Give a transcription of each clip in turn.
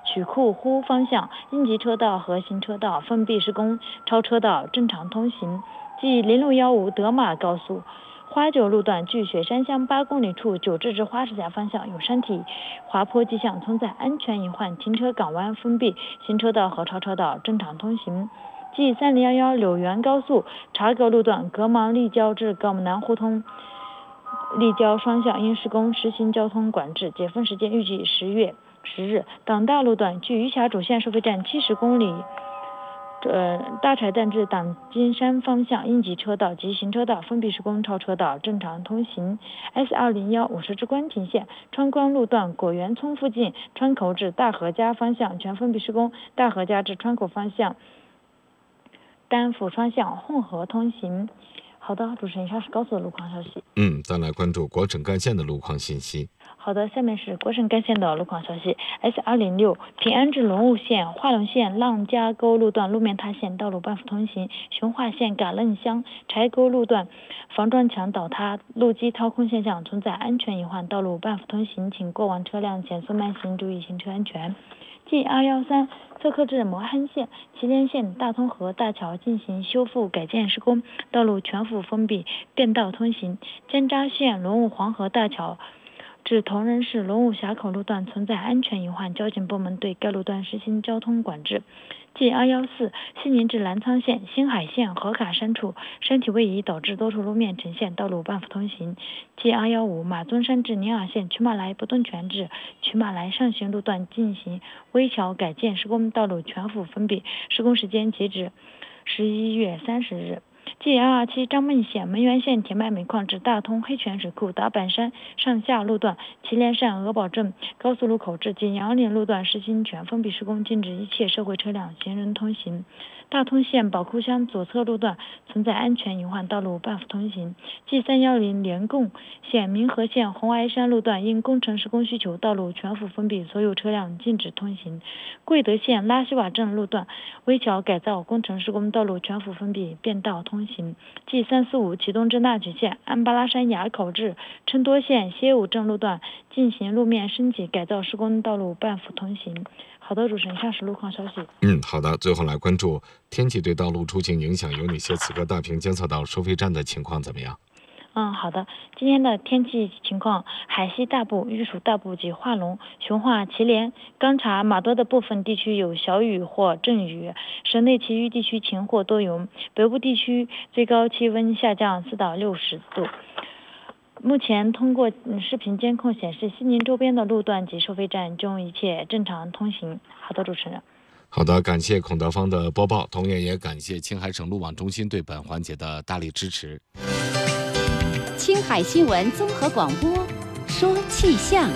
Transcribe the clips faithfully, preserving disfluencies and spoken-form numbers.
曲库呼方向应急车道和行车道封闭施工，超车道正常通行。即零六一五德马高速花九路段距雪山乡八公里处九至至花石峡方向有山体滑坡迹象，存在安全隐患，停车港湾封闭，行车道和超车道正常通行。即三零一一柳园高速茶阁路段格芒立交至高门南互通立交双向因施工实行交通管制，解封时间预计十月十日。党大路段距余峡主线收费站七十公里，呃，大柴站至党金山方向应急车道及行车道封闭施工，超车道正常通行。S 二零一五十之关停线川关路段果园村附近川口至大河家方向全封闭施工，大河家至川口方向单辅双向混合通行。好的，主持人，以上是高速的路况消息。 嗯，再来关注国省干线的路况信息。 好的，下面是国省干线的路况消息。S 二零六平安至龙雾线化龙线浪家沟路段路面塌陷，道路半幅通行；雄化线嘎楞乡柴沟路段防撞墙倒塌，路基掏空现象，存在安全隐患，道路半幅通行，请过往车辆减速慢行，注意行车安全。G 二一三侧克至摩憨县祁连县大通河大桥进行修复改建施工，道路全幅封闭，便道通行。尖扎县龙雾黄河大桥至同仁市龙雾峡口路段存在安全隐患，交警部门对该路段实行交通管制。G 二一四西宁至澜沧县新海县河卡山处山体位移导致多处路面呈现，道路半幅通行。G 二一五马尊山至宁洱县曲马来不顿泉至曲马来上行路段进行危桥改建施工，道路全幅封闭，施工时间截止十一月三十日。G 二二七张孟县门源县铁脉煤矿至大通黑泉水库达板山上下路段祁连山鹅堡镇高速路口至晋阳岭路段实行全封闭施工，禁止一切社会车辆行人通行。大通县宝库乡左侧路段存在安全隐患，道路半幅通行。G 三一零连贡县民和县红崖山路段因工程施工需求，道路全幅封闭，所有车辆禁止通行。贵德县拉西瓦镇路段危桥改造工程施工，道路全幅封闭，便道通行。G 三四五启东至纳曲县安巴拉山垭口至琛多县歇武镇路段进行路面升级改造施工，道路半幅通行。好的，主持人，以上是路况消息。 嗯，好的。最后来关注天气对道路出行影响有哪些？此刻大坪监测到收费站的情况怎么样？ 嗯，好的。今天的天气情况，海西大部、玉蜀大部及化龙、雄化、祁连、钢察、马多的部分地区有小雨或阵雨，省内其余地区晴或多云。北部地区最高气温下降四到六十度。目前通过视频监控显示，西宁周边的路段及收费站中一切正常通行。好的，主持人。 好的，感谢孔德芳的播报，同样也感谢青海省路网中心对本环节的大力支持。 青海新闻综合广播，说气象。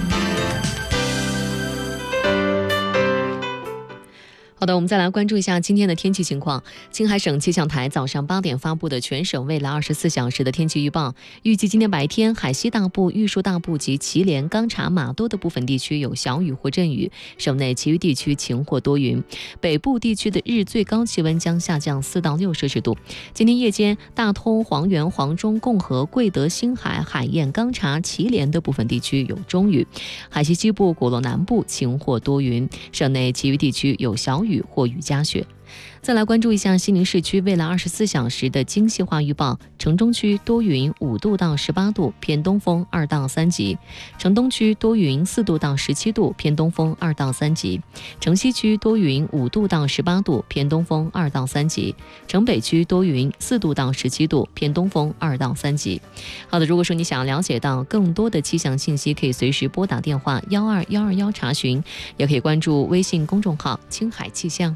好的，我们再来关注一下今天的天气情况。青海省气象台早上八点发布的全省未来二十四小时的天气预报，预计今天白天海西大部、玉树大部及祁连、钢察、马多的部分地区有小雨或阵雨，省内其余地区晴或多云。北部地区的日最高气温将下降四到六摄氏度。今天夜间，大通、黄原、黄中、共和、贵德、新海、海晏、钢察、祁连的部分地区有中雨，海西西部、果洛南部晴或多云，省内其余地区有小雨雨或雨夹雪。再来关注一下西宁市区未来二十四小时的精细化预报。城中区多云，五度到十八度，偏东风二到三级；城东区多云，四度到十七度，偏东风二到三级；城西区多云，五度到十八度，偏东风二到三级；城北区多云，四度到十七度，偏东风二到三级。好的，如果说你想了解到更多的气象信息，可以随时拨打电话幺二幺二幺查询，也可以关注微信公众号青海气象。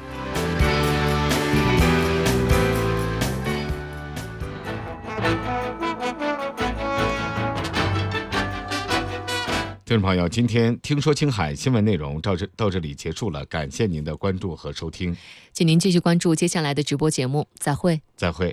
听众朋友，今天听说青海新闻内容到这到这里结束了，感谢您的关注和收听， 请您继续关注接下来的直播节目，再会。 再会。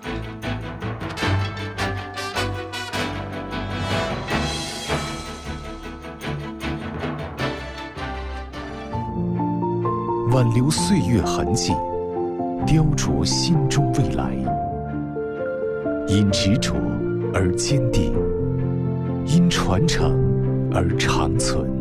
挽留岁月痕迹，雕琢心中未来，因执着而坚定，因传承而长存。